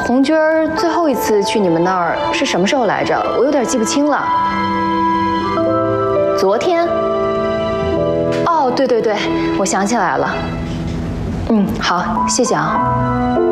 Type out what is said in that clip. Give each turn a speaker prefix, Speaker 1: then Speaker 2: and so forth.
Speaker 1: 红军儿最后一次去你们那儿是什么时候来着？我有点记不清了。昨天？哦，对对对，我想起来了。好，谢谢啊。